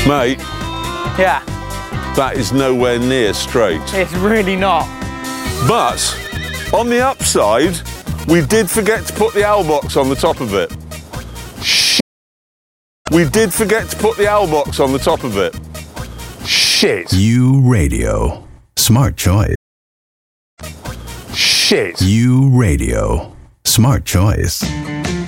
Mate, Yeah, that is nowhere near straight. it's really not. But on the upside, we did forget to put the owl box on the top of it. We did forget to put the owl box on the top of it. Shit. U Radio. Smart choice. Shit. U Radio. Smart choice.